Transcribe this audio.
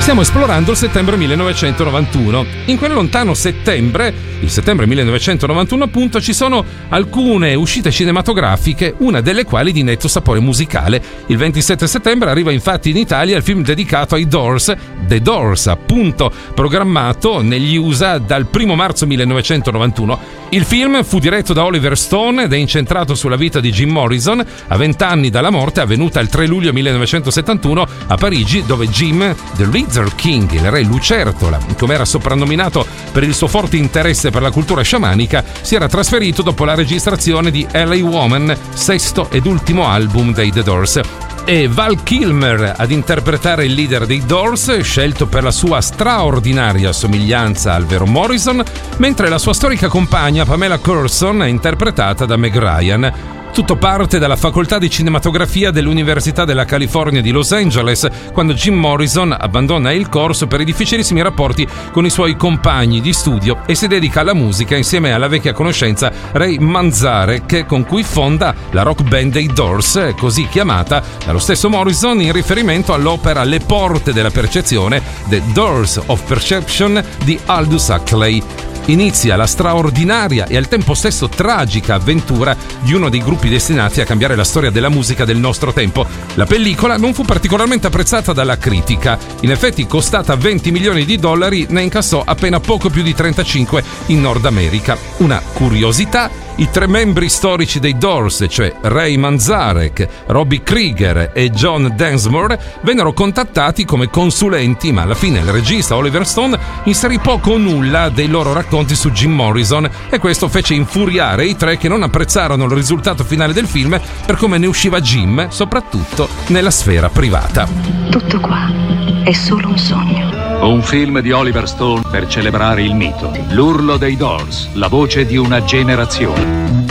Stiamo esplorando il settembre 1991. In quel lontano settembre, il settembre 1991 appunto, ci sono alcune uscite cinematografiche, una delle quali di netto sapore musicale. Il 27 settembre arriva infatti in Italia il film dedicato ai Doors, The Doors, appunto, programmato negli USA dal 1 marzo 1991. Il film fu diretto da Oliver Stone ed è incentrato sulla vita di Jim Morrison a 20 anni dalla morte avvenuta il 3 luglio 1971 a Parigi, dove Jim, The Lizard King, il re lucertola, come era soprannominato per il suo forte interesse per la cultura sciamanica, si era trasferito dopo la registrazione di LA Woman, sesto ed ultimo album dei The Doors. E Val Kilmer ad interpretare il leader dei Doors, scelto per la sua straordinaria somiglianza al vero Morrison, mentre la sua storica compagna Pamela Curson è interpretata da Meg Ryan. Tutto parte dalla facoltà di cinematografia dell'Università della California di Los Angeles, quando Jim Morrison abbandona il corso per i difficilissimi rapporti con i suoi compagni di studio e si dedica alla musica insieme alla vecchia conoscenza Ray Manzarek, con cui fonda la rock band dei Doors, così chiamata dallo stesso Morrison in riferimento all'opera Le porte della percezione, The Doors of Perception di Aldous Huxley. Inizia la straordinaria e al tempo stesso tragica avventura di uno dei gruppi destinati a cambiare la storia della musica del nostro tempo. La pellicola non fu particolarmente apprezzata dalla critica. In effetti, costata $20 milioni, ne incassò appena poco più di 35 in Nord America. Una curiosità: i tre membri storici dei Doors, cioè Ray Manzarek, Robbie Krieger e John Densmore, vennero contattati come consulenti, ma alla fine il regista Oliver Stone inserì poco o nulla dei loro racconti su Jim Morrison, e questo fece infuriare i tre, che non apprezzarono il risultato finale del film per come ne usciva Jim, soprattutto nella sfera privata. Tutto qua è solo un sogno. Un film di Oliver Stone per celebrare il mito. L'urlo dei Doors, la voce di una generazione.